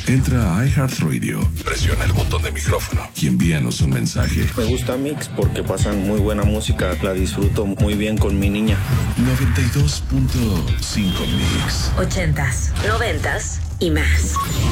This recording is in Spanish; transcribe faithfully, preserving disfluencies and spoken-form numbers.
Entra a iHeartRadio, presiona el botón de micrófono y envíanos un mensaje. Me gusta Mix porque pasan muy buena música, la disfruto muy bien con mi niña. noventa y dos punto cinco Mix. Ochentas, noventas y más.